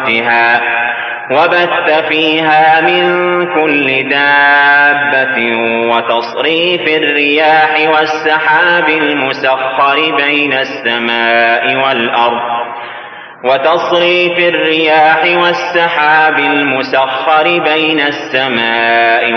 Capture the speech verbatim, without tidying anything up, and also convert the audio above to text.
وبركاتها وبث فيها من كل دابة وتصريف الرياح والسحاب المسخر بين السماء والأرض وتصريف الرياح والسحاب المسخر بين السماء